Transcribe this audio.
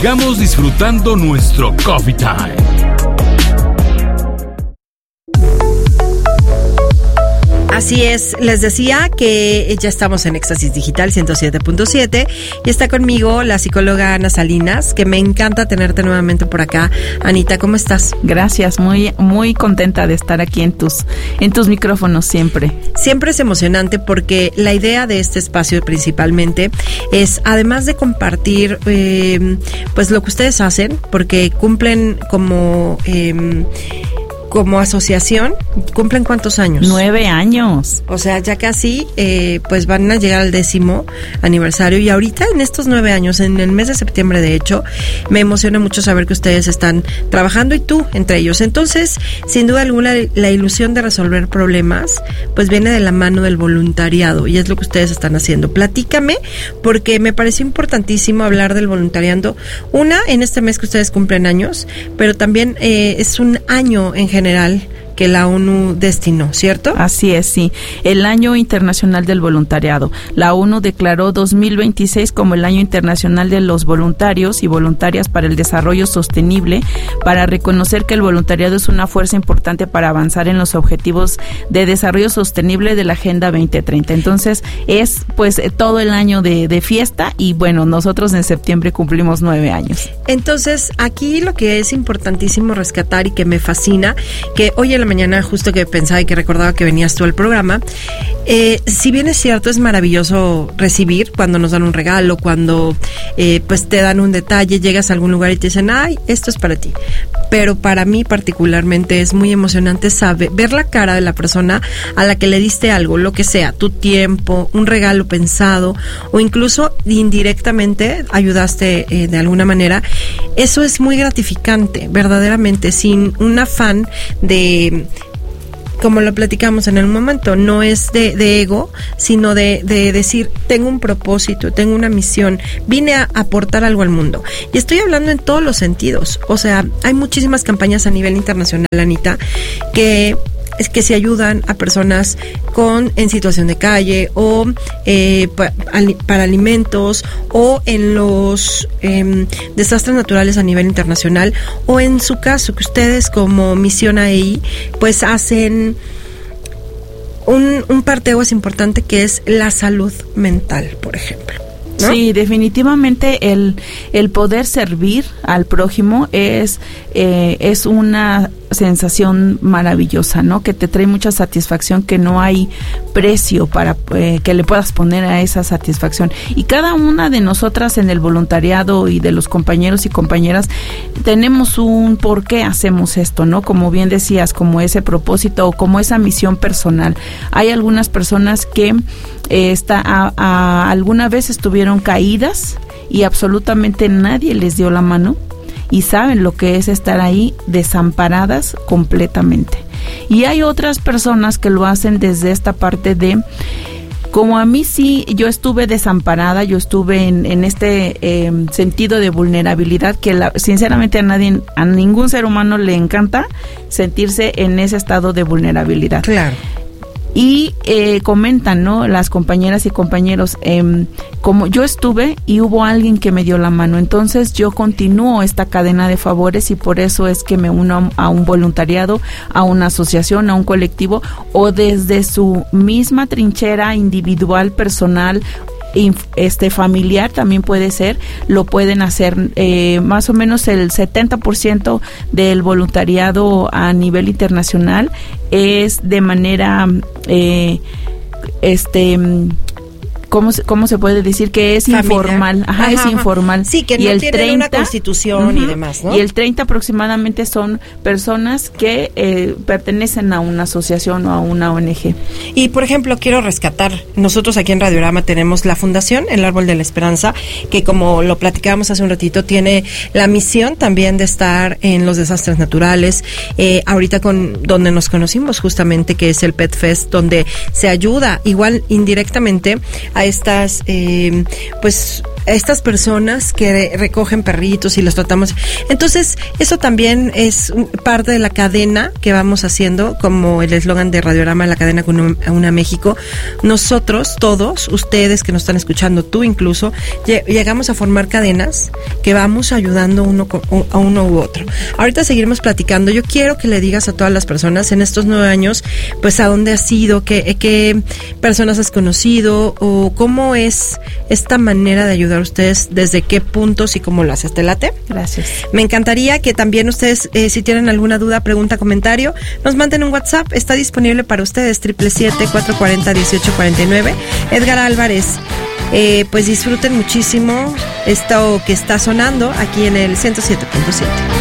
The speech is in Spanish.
sigamos disfrutando nuestro Coffee Time. Así es, les decía que ya estamos en Éxtasis Digital 107.7 y está conmigo la psicóloga Ana Salinas, que me encanta tenerte nuevamente por acá. Anita, ¿cómo estás? Gracias, muy contenta de estar aquí en tus micrófonos siempre. Siempre es emocionante porque la idea de este espacio principalmente es, además de compartir pues lo que ustedes hacen, porque cumplen como asociación, ¿cumplen cuántos años? 9 años. O sea, ya casi, pues van a llegar al 10º aniversario. Y ahorita, en estos 9 años, en el mes de septiembre, de hecho, me emociona mucho saber que ustedes están trabajando y tú entre ellos. Entonces, sin duda alguna, la ilusión de resolver problemas, pues viene de la mano del voluntariado. Y es lo que ustedes están haciendo. Platícame, porque me pareció importantísimo hablar del voluntariado. En este mes que ustedes cumplen años, pero también es un año en general que la ONU destinó, ¿cierto? Así es, sí. El Año Internacional del Voluntariado. La ONU declaró 2026 como el Año Internacional de los Voluntarios y Voluntarias para el Desarrollo Sostenible, para reconocer que el voluntariado es una fuerza importante para avanzar en los objetivos de desarrollo sostenible de la Agenda 2030. Entonces, es pues todo el año de fiesta y bueno, nosotros en septiembre cumplimos 9 años. Entonces, aquí lo que es importantísimo rescatar y que me fascina, que hoy en la mañana justo que pensaba y que recordaba que venías tú al programa, si bien es cierto, es maravilloso recibir cuando nos dan un regalo, cuando pues te dan un detalle, llegas a algún lugar y te dicen, ay, esto es para ti. Pero para mí particularmente es muy emocionante ver la cara de la persona a la que le diste algo, lo que sea, tu tiempo, un regalo pensado o incluso indirectamente ayudaste de alguna manera. Eso es muy gratificante, verdaderamente, sin un afán de, como lo platicamos en el momento, no es de ego, sino de decir, tengo un propósito, tengo una misión, vine a aportar algo al mundo. Y estoy hablando en todos los sentidos. O sea, hay muchísimas campañas a nivel internacional, Anita, que se ayudan a personas en situación de calle o para alimentos o en los desastres naturales a nivel internacional, o en su caso que ustedes como Misión AEI pues hacen un parteaguas importante, que es la salud mental, por ejemplo, ¿no? Sí, definitivamente el poder servir al prójimo es una sensación maravillosa, ¿no? Que te trae mucha satisfacción, que no hay precio para que le puedas poner a esa satisfacción. Y cada una de nosotras en el voluntariado y de los compañeros y compañeras tenemos un por qué hacemos esto, ¿no? Como bien decías, como ese propósito o como esa misión personal. Hay algunas personas que alguna vez estuvieron caídas y absolutamente nadie les dio la mano, y saben lo que es estar ahí desamparadas completamente. Y hay otras personas que lo hacen desde esta parte de, como a mí sí, yo estuve desamparada, yo estuve en este sentido de vulnerabilidad que sinceramente a ningún ser humano le encanta sentirse en ese estado de vulnerabilidad. Claro. Y comentan, ¿no?, las compañeras y compañeros, como yo estuve y hubo alguien que me dio la mano, entonces yo continúo esta cadena de favores y por eso es que me uno a un voluntariado, a una asociación, a un colectivo, o desde su misma trinchera individual, personal, familiar también puede ser, lo pueden hacer. Más o menos el 70% del voluntariado a nivel internacional es de manera ¿cómo se puede decir? Que es familiar. Informal. Ajá, es informal. Sí, que no tienen una constitución y demás, ¿no? Y el 30 aproximadamente son personas que pertenecen a una asociación o a una ONG. Y, por ejemplo, quiero rescatar, nosotros aquí en Radiorama tenemos la Fundación El Árbol de la Esperanza, que como lo platicábamos hace un ratito, tiene la misión también de estar en los desastres naturales, ahorita donde nos conocimos justamente, que es el Pet Fest, donde se ayuda igual indirectamente a estas pues estas personas que recogen perritos y los tratamos. Entonces, eso también es parte de la cadena que vamos haciendo, como el eslogan de Radiorama, la cadena con una México. Nosotros, todos, ustedes que nos están escuchando, tú incluso, llegamos a formar cadenas que vamos ayudando a uno u otro. Ahorita seguiremos platicando. Yo quiero que le digas a todas las personas en estos 9 años, pues a dónde has ido, qué personas has conocido o cómo es esta manera de ayudar a ustedes, desde qué puntos y cómo lo haces. ¿Te late? Gracias. Me encantaría que también ustedes, si tienen alguna duda, pregunta, comentario, nos manden un WhatsApp. Está disponible para ustedes, 777-440-1849. Edgar Álvarez. Pues disfruten muchísimo esto que está sonando aquí en el 107.7.